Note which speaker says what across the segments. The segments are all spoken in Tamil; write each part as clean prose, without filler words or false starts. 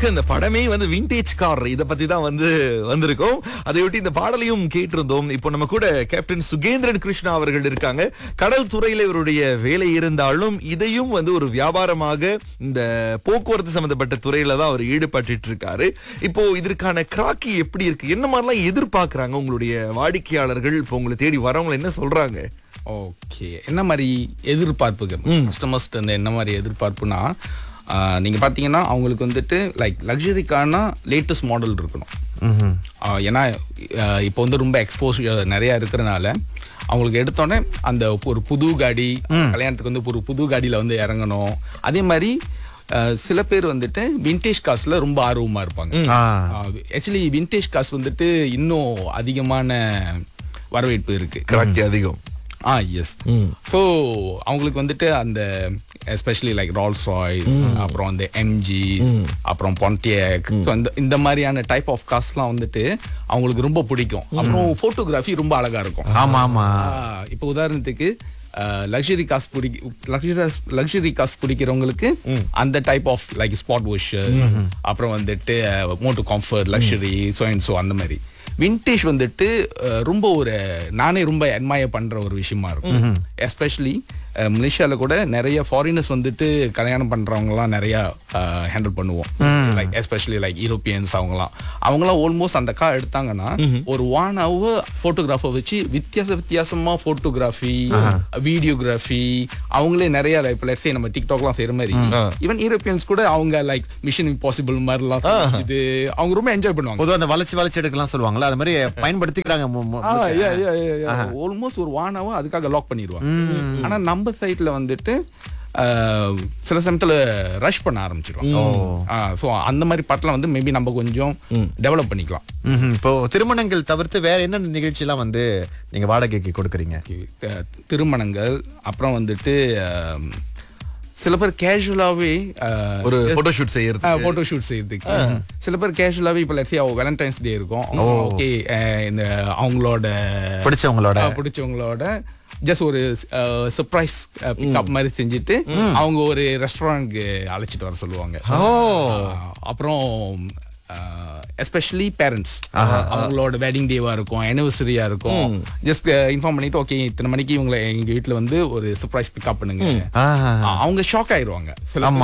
Speaker 1: முழுக்க இந்த படமே வந்து விண்டேஜ் கார் இத பத்தி தான் வந்திருக்கோம். அதையொட்டி இந்த பாடலையும் கேட்டிருந்தோம். இப்போ நம்ம கூட கேப்டன் சுகேந்திரன் கிருஷ்ணா அவர்கள் இருக்காங்க. கடல் துறையில இவருடைய வேலை இருந்தாலும் இதையும் ஒரு வியாபாரமாக இந்த போக்குவரத்து சம்பந்தப்பட்ட துறையில தான் அவர் ஈடுபட்டு இருக்காரு. இப்போ இதற்கான கிராக்கி எப்படி இருக்கு, என்ன மாதிரிலாம் எதிர்பார்க்கறாங்க உங்களுடைய வாடிக்கையாளர்கள், இப்போ உங்களை தேடி வரவங்க என்ன சொல்றாங்க?
Speaker 2: ஓகே, என்ன மாதிரி எதிர்பார்ப்புகள் கஸ்டமர்ஸ் என்ன மாதிரி எதிர்பார்ப்புனா, நீங்க பாத்தீங்கன்னா அவங்களுக்கு லைக் லக்ஸரிக்கான லேட்டஸ்ட் மாடல் இருக்கணும். ஏன்னா இப்போ ரொம்ப எக்ஸ்போசர் நிறைய இருக்கிறனால அவங்களுக்கு எடுத்தோடனே அந்த ஒரு புது காடி, கல்யாணத்துக்கு ஒரு புது காடியில இறங்கணும். அதே மாதிரி சில பேர் விண்டேஜ் காஸ்ல ரொம்ப ஆர்வமா இருப்பாங்க. ஆக்சுவலி விண்டேஜ் காஸ் இன்னும் அதிகமான வரவேற்பு இருக்கு,
Speaker 1: கிராக்கி அதிகம்.
Speaker 2: எஸ். ஸோ அவங்களுக்கு அந்த எஸ்பெஷலி லைக் ரால்ஸ் ராய்ஸ், அப்புறம் அந்த எம்ஜி, அப்புறம் பொன்டியக், இந்த மாதிரியான டைப் ஆஃப் காஸ்லாம் அவங்களுக்கு ரொம்ப பிடிக்கும். அப்புறம் போட்டோகிராஃபி ரொம்ப அழகா இருக்கும்.
Speaker 3: ஆமா ஆமா.
Speaker 2: இப்போ உதாரணத்துக்கு லக்ஸரி காஸ் பிடிக்கிறவங்களுக்கு அந்த type of like spot washer, அப்புறம் Moto comfort, luxury, so and so அந்த மாதிரி. விண்டேஜ் ரொம்ப நானே ரொம்ப அட்மையர் பண்ற ஒரு விஷயமா இருக்கும். எஸ்பெஷலி மலேசியால கூட நிறைய ஃபாரினர்ஸ் கல்யாணம் பண்றவங்கலாம் நிறைய ஹேண்டில் பண்ணுவோம். லைக் எஸ்பெஷலி லைக் யூரோப்பியன்ஸ் அவங்கலாம் ஆல்மோஸ்ட் அந்த கார் எடுத்தாங்கன்னா ஒரு 1 hour போட்டோகிராஃபர் வச்சு வித்தியாசமா போட்டோகிராஃபி, வீடியோகிராஃபி அவங்களே நிறைய நம்ம டிக்டாக்லாம் செய்யற மாதிரி ஈவன் யூரோப்பியன்ஸ் கூட அவங்க லைக் மிஷன் இம்பாசிபிள் மாதிரிலாம் இது அவங்க ரொம்ப என்ஜாய் பண்ணுவாங்க.
Speaker 3: பொதுவா அந்த வளைச்சு எடுக்கலாம் சொல்லுவாங்களா, அது மாதிரி பயன்படுத்திக்கிறாங்க.
Speaker 2: ஆல்மோஸ்ட் ஒரு 1 hour அதுக்காக லாக் பண்ணிடுவாங்க. ஆனா நம்ம சைட்ல சில சமயத்துல ரஷ் பண்ண ஆரம்பிச்சிடும். சோ அந்த மாதிரி பாட்டெல்லாம் மேபி நம்ம கொஞ்சம் டெவலப் பண்ணிக்கலாம்.
Speaker 3: இப்போ திருமணங்கள் தவிர்த்து வேற என்ன நிகழ்ச்சி எல்லாம் நீங்க வாடகைக்கு கொடுக்குறீங்க?
Speaker 2: திருமணங்கள், அப்புறம் சில பேர் கேஷுவலாவே
Speaker 1: ஒரு போட்டோஷூட்
Speaker 2: செய்யறதுக்கு சில பேர் கேஷுவலாவே இப்ப லட்சியா வேலண்டைன்ஸ் டே இருக்கும். ஓகே, இந்த அவங்களோட பிடிச்சவங்களோட ஜஸ்ட் ஒரு சர்ப்ரைஸ் பிக்கப் மாதிரி செஞ்சுட்டு அவங்க ஒரு ரெஸ்டாரண்ட்க்கு அழைச்சிட்டு வர சொல்லுவாங்க. அப்புறம் எஸ்பெஷலி பேரண்ட்ஸ் அவங்களோட வெட்டிங் டேவா இருக்கும், ஆனிவர்சரியா இருக்கும், ஜஸ்ட் இன்ஃபார்ம் பண்ணிட்டு ஓகே இத்தனை மணிக்கு இவங்களை எங்க வீட்டுல ஒரு சர்ப்ரைஸ் பிக்கப் பண்ணுங்க. அவங்க ஷாக் ஆயிருவாங்க.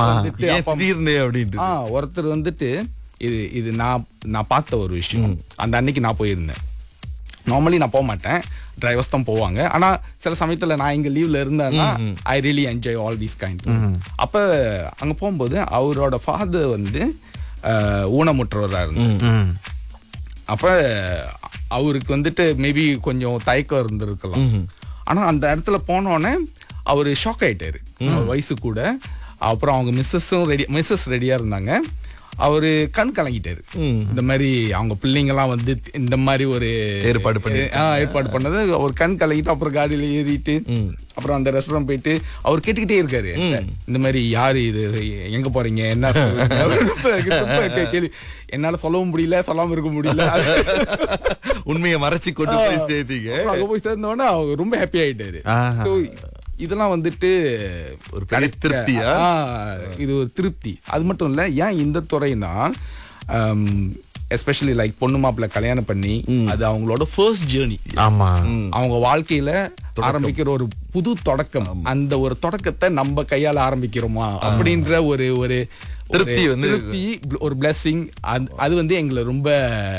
Speaker 2: ஒருத்தர் இது நான் பார்த்த ஒரு விஷயம். அந்த அன்னைக்கு நான் போயிருந்தேன். நார்மலி நான் போக மாட்டேன், டிரைவர்ஸ் தான் போவாங்க. ஆனா சில சமயத்துல நான் இங்க லீவ்ல இருந்தேன்னா I really enjoy all these kind. அப்ப அங்க போகும்போது அவரோட ஃபாதர் ஊனமுற்றவராக இருந்தார். அப்ப அவருக்கு மேபி கொஞ்சம் தயக்கம் இருந்திருக்கலாம். ஆனா அந்த இடத்துல போனோடனே அவரு ஷாக் ஆயிட்டாரு, வயசு கூட. அப்புறம் அவங்க மிஸ்ஸஸ் ரெடியா இருந்தாங்க. அவரு கண் கலங்கிட்டாரு. இந்த மாதிரி அவங்க பிள்ளைங்கலாம் இந்த மாதிரி ஒரு ஏற்பாடு பண்ணது அவர் கண் கலங்கிட்டு அப்புறம் காடியில ஏறிட்டு அப்புறம் அந்த ரெஸ்டாரண்ட் போயிட்டு அவர் கேட்டுக்கிட்டே இருக்காரு, இந்த மாதிரி யாரு இது, எங்க போறீங்க, என்ன கேள்வி. என்னால சொல்லவும் முடியல, சொல்லாம இருக்க முடியல,
Speaker 1: உண்மையை மறைச்சு கொண்டு போய் சேர்த்தீங்க.
Speaker 2: அங்க போய் சேர்ந்தோன்னா அவர் ரொம்ப ஹாப்பி ஆயிட்டாரு. இதெல்லாம்
Speaker 1: ஒரு பெரிய திருப்தியா,
Speaker 2: இது ஒரு திருப்தி. அது மட்டும் இல்ல, ஏன் இந்த துறைனா எஸ்பெஷலி லைக் பொண்ணு மாப்பிள்ள கல்யாணம் பண்ணி அது அவங்களோட ஃபர்ஸ்ட் ஜேர்னி. அவங்க வாழ்க்கையில ஆரம்பிக்கிற ஒரு புது தொடக்கம். அந்த ஒரு தொடக்கத்தை நம்ம கையால ஆரம்பிக்கிறோமா அப்படின்ற ஒரு ஒரு திருப்தி, ஒரு பிளெஸிங். அது எங்களை ரொம்ப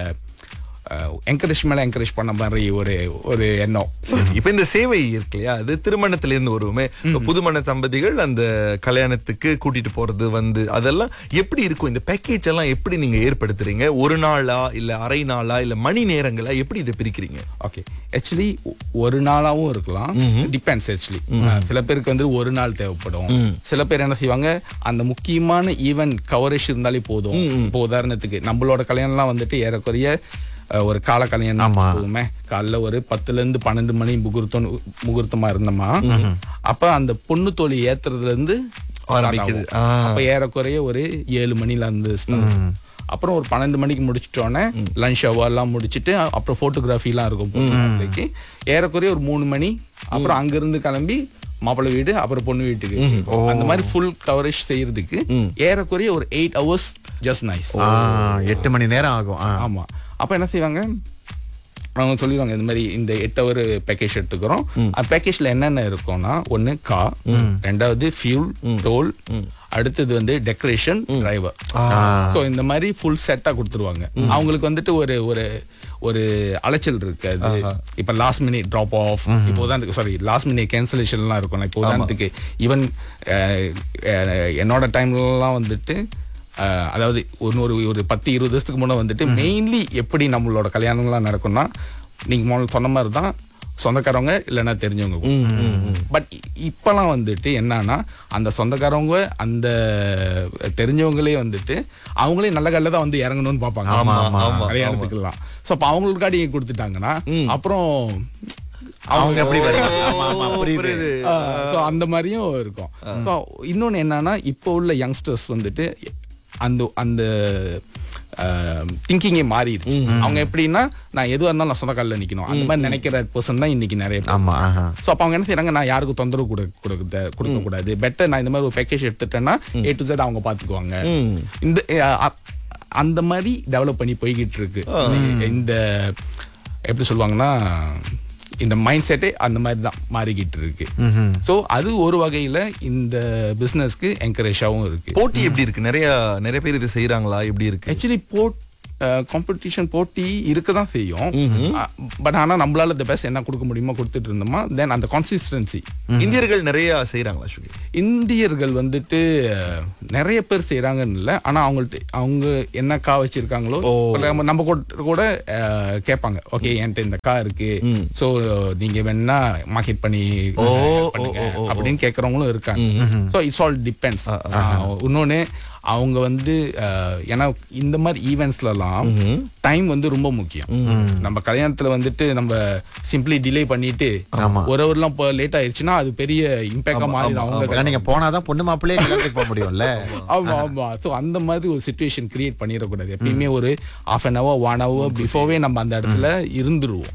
Speaker 2: என்கரேஜ் பண்ண மாதிரி ஒரு எண்ணம்.
Speaker 1: இப்ப இந்த சேவை இருக்கு இல்லையா, அது திருமணத்துல இருந்து வருமே, புதுமண தம்பதிகள் அந்த கல்யாணத்துக்கு கூட்டிட்டு போறது அதெல்லாம் எப்படி இருக்கும்? இந்த பேக்கேஜ் எல்லாம் எப்படி நீங்க ஏற்படுத்துறீங்க? ஒரு நாளா இல்ல அரை நாளா இல்ல மணி நேரங்களா, எப்படி இதை பிரிக்கிறீங்க?
Speaker 2: ஓகே, ஆக்சுவலி ஒரு நாளாவும் இருக்கலாம், டிபெண்ட்ஸ். ஆக்சுவலி சில பேருக்கு ஒரு நாள் தேவைப்படும். சில பேர் என்ன செய்வாங்க, அந்த முக்கியமான ஈவென்ட் கவரேஜ் இருந்தாலே போதும். இப்போ உதாரணத்துக்கு நம்மளோட கல்யாணம்லாம் ஏறக்குறைய ஒரு கால கல்யாணம் காலைல ஒரு 10 to 12 மணி முகூர்த்தமா இருந்தோமா, அப்ப அந்த பொண்ணு தோழி ஏத்துறதுல இருந்து ஆரம்பிக்குது. அப்ப ஏறக்குறைய ஒரு 7 மணில இருந்து அப்புறம் ஒரு 12 மணிக்கு முடிச்சிட்டோன்னே லஞ்ச் எல்லாம் முடிச்சுட்டு அப்புறம் போட்டோகிராஃபி எல்லாம் இருக்கும். ஏறக்குறைய ஒரு 3 மணி. அப்புறம் அங்கிருந்து கிளம்பி மாப்பிள்ளை வீடு அப்புறம் பொண்ணு வீட்டுக்கு அந்த மாதிரி ஃபுல் கவரேஜ் செய்யறதுக்கு ஏறக்குறைய ஒரு 8 hours ஜஸ்ட் நைஸ்.
Speaker 3: 8 மணி நேரம் ஆகும்.
Speaker 2: ஆமா. அப்ப என்ன செய்வாங்க, அவங்க சொல்லிடுவாங்க இந்த மாதிரி இந்த 8 hour பேக்கேஜ் எடுத்துக்கிறோம். அந்த பேக்கேஜ்ல என்னென்ன இருக்கும்னா, ஒன்னு கார், ரெண்டாவது ஃபியூல், டோல், அடுத்தது வந்து டெக்கரேஷன், டிரைவர். ஸோ இந்த மாதிரி ஃபுல் செட்டா கொடுத்துருவாங்க. அவங்களுக்கு வந்துட்டு ஒரு ஒரு ஒரு அலைச்சல் இருக்காது. இப்ப லாஸ்ட் மினிட் ட்ராப் ஆஃப், இப்போ உதாரணத்துக்கு சாரி லாஸ்ட் மினிட் கேன்சலேஷன்லாம் இருக்கும். இப்போ உதாரணத்துக்கு ஈவன் என்னோட டைம்லாம் வந்துட்டு அதாவது ஒரு 10-20 வருஷத்துக்கு முன்னே வந்துட்டு மெயின்லி எப்படி நம்மளோட கல்யாணங்கள்லாம் நடக்கும்னா, நீங்க முதல்ல சொன்ன மாதிரி தான் சொந்தக்காரவங்க இல்லைன்னா தெரிஞ்சவங்க. பட் இப்பெல்லாம் வந்துட்டு என்னன்னா, அந்த சொந்தக்காரவங்க அந்த தெரிஞ்சவங்களே வந்துட்டு அவங்களே நல்ல கல்ல தான் வந்து இறங்கணும்னு பார்ப்பாங்க கல்யாணத்துக்குலாம். ஸோ அப்போ அவங்களுக்கு காடி கொடுத்துட்டாங்கன்னா அப்புறம்
Speaker 3: அவங்க எப்படி புரியுது.
Speaker 2: அந்த மாதிரியும் இருக்கும். இன்னொன்னு என்னன்னா, இப்போ உள்ள யங்ஸ்டர்ஸ் வந்துட்டு அந்த திங்கிங்கே மாறிடுச்சு. அவங்க எப்படின்னா, நான் எதுவாக இருந்தாலும் நான் சொந்த காலில் நிக்கணும் அந்த மாதிரி நினைக்கிற பர்சன் தான் இன்னைக்கு நிறைய பேர். ஸோ அப்போ அவங்க என்ன செய்யறாங்க, நான் யாருக்கும் தொந்தரவு கொடுக்க கூடாது, பெட்டர் நான் இந்த மாதிரி ஒரு பேக்கேஜ் எடுத்துட்டேன்னா A to Z அவங்க பாத்துக்குவாங்க. இந்த அந்த மாதிரி டெவலப் பண்ணி போய்கிட்டு இருக்கு. இந்த எப்படி சொல்லுவாங்கன்னா, இந்த மைண்ட் செட்டே அந்த மாதிரி தான் மாறிக்கிட்டு இருக்கு. ஸோ அது ஒரு வகையில இந்த பிசினஸ்க்கு என்கரேஜாகவும் இருக்கு.
Speaker 1: போட்டி எப்படி இருக்கு? நிறைய பேர் இது செய்யறாங்களா? எப்படி இருக்கு?
Speaker 2: ஆக்சுவலி காம்படிஷன் போட்டி இருக்கதான் செய்யும். பட் ஆனா நம்மளால த பெஸ்ட் என்ன கொடுக்க முடியுமோ கொடுத்துட்டு இருந்தோமா, தென் அந்த கன்சிஸ்டன்சி.
Speaker 1: இந்தியர்கள் நிறைய செய்யறாங்களா?
Speaker 2: இந்தியர்கள் வந்துட்டு நிறைய பேர் செய்யறாங்கன்னு இல்லை, ஆனா அவங்க என்ன கா வச்சிருக்காங்களோ நம்ம கூட கேட்பாங்க, ஓகே என்கிட்ட இந்த கா இருக்கு, சோ நீங்க வேணா மார்க்கெட் பண்ணி அப்படின்னு கேட்கறவங்களும் இருக்காங்க. So it's all depends. இன்னொன்னு அவங்க வந்து ஏன்னா இந்த மாதிரி ஈவெண்ட்ஸ்லாம் டைம் வந்து ரொம்ப முக்கியம். நம்ம கல்யாணத்துல வந்துட்டு நம்ம சிம்பிளி டிலே பண்ணிட்டு ஒரு ஹவர்லாம் லேட் ஆயிடுச்சுன்னா அது பெரிய இம்பாக்டா மாறிடும். அவங்க
Speaker 3: நீங்க போனாதான் பொண்ணு மாப்பிள்ளையே கல்யாணத்துக்கு போக முடியும்ல. ஆமா.
Speaker 2: ஸோ அந்த மாதிரி ஒரு சிச்சுவேஷன் கிரியேட் பண்ணிடக்கூடாது. எப்பயுமே ஒரு 1/2 hour 1 hour பிஃபோர்வே நம்ம அந்த இடத்துல இருந்துருவோம்.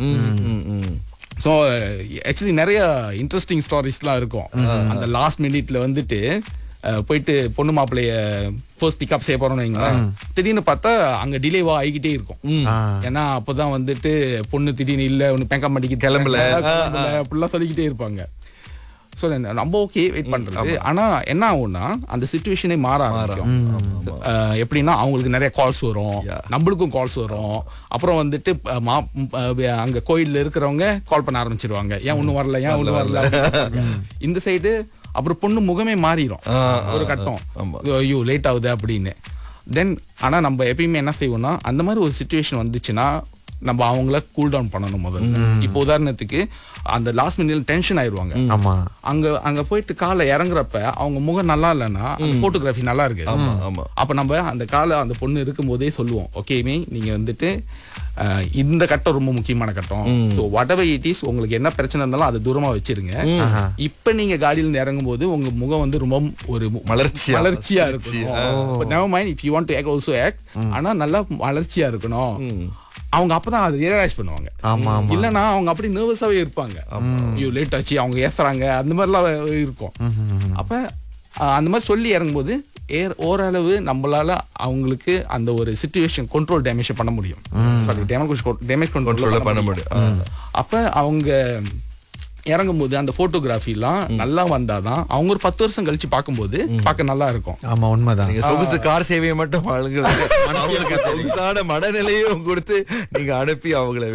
Speaker 2: ஸோ ஆக்சுவலி நிறைய இன்ட்ரெஸ்டிங் ஸ்டோரிஸ்லாம் இருக்கும். அந்த லாஸ்ட் மினிட்ல வந்துட்டு போயிட்டு பொண்ணு மாப்பிள்ளைய ஃபர்ஸ்ட் பிக்கப் செய்ய போறோம்னு வைங்களேன், திடீர்னு பார்த்தா அங்க டிலேவா ஆகிக்கிட்டே இருக்கும். ஏன்னா அப்பதான் வந்துட்டு பொண்ணு திடீர்னு இல்ல ஒன்னு பேங்க மாட்டிக்கு
Speaker 1: கிளம்பல
Speaker 2: அப்படிலாம் சொல்லிக்கிட்டே இருப்பாங்க. ஸோ நம்ம ஓகே வெயிட் பண்றது. ஆனா என்ன ஆகும்னா, அந்த சிச்சுவேஷனே மாற ஆரம்பிக்கும். எப்படின்னா அவங்களுக்கு நிறைய கால்ஸ் வரும், நம்மளுக்கும் கால்ஸ் வரும். அப்புறம் வந்துட்டு அங்க கோயில்ல இருக்கிறவங்க கால் பண்ண ஆரம்பிச்சிருவாங்க, ஏன் ஒண்ணு வரல. இந்த சைடு அப்புறம் பொண்ணு முகமே மாறிடும் ஒரு கட்டம், ஐயோ லேட் ஆகுது அப்படின்னு. தென் ஆனா நம்ம எப்பயுமே என்ன செய்வோம்னா, அந்த மாதிரி ஒரு சிச்சுவேஷன் வந்துச்சுன்னா நம்ம அவங்கள கூல் டவுன் பண்ணணும் முதல்ல. இப்போ உதாரணத்துக்கு அந்த லாஸ்ட் மினிட்ல டென்ஷன் ஆயிடுவாங்க. அங்க போயிட்டு காலை இறங்குறப்ப அவங்க முகம் நல்லா இல்லைன்னா போட்டோகிராஃபி நல்லா இருக்கு. அப்ப நம்ம அந்த காலை அந்த பொண்ணு இருக்கும் போதே சொல்லுவோம், ஓகேமே நீங்க வந்துட்டு இந்த கட்டம் ரொம்ப முக்கியமான கட்டம். ஸோ whatever it is, உங்களுக்கு என்ன பிரச்சனை இருந்தாலும் அதை தூரமா வச்சிருங்க. இப்ப நீங்க காடியில இருந்து இறங்கும் போது உங்க முகம் வந்து ரொம்ப ஒரு மலர்ச்சியா இருக்கணும். never mind if you want to act also act, ஆனா நல்லா மலர்ச்சியா இருக்கணும். அவங்க அப்பதான் அதை ரியலைஸ் பண்ணுவாங்க. இல்லன்னா அவங்க அப்படி நர்வஸாவே இருப்பாங்க, ஐயோ லேட் ஆச்சு, அவங்க ஏசுறாங்க, அந்த மாதிரிலாம் இருக்கும். அப்ப அந்த மாதிரி சொல்லி இறங்கும்போது ஓரளவு நம்மளால அவங்களுக்கு அந்த ஒரு சிச்சுவேஷன் கண்ட்ரோல் டேமேஜ் பண்ண முடியும். டேமேஜ் கண்ட்ரோல் பண்ண முடியும். அப்ப அவங்க இறங்கும் போது அந்த போட்டோகிராஃபிலாம் நல்லா வந்தாதான் அவங்க ஒரு 10 வருஷம் கழிச்சு பார்க்கும்போது பார்க்க நல்லா இருக்கும்.
Speaker 3: ஆமா, உண்மைதான்.
Speaker 1: சொகுசு கார் சேவையை மட்டும் அவங்களுக்கு சொகுசான மனநிலையும் கொடுத்து நீங்க அனுப்பி அவங்களை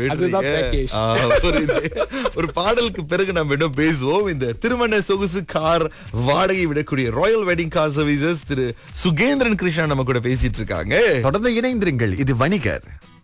Speaker 1: ஒரு பாடலுக்கு பிறகு நம்ம இன்னும் பேசுவோம். இந்த திருமண சொகுசு கார் வாடகை விடக்கூடிய ராயல் வெட்டிங் கார் சர்வீசஸ் திரு சுகேந்திரன் கிருஷ்ணா நம்ம கூட பேசிட்டு இருக்காங்க.
Speaker 3: தொடர்ந்து இணைந்திருங்கள், இது வணிகர்.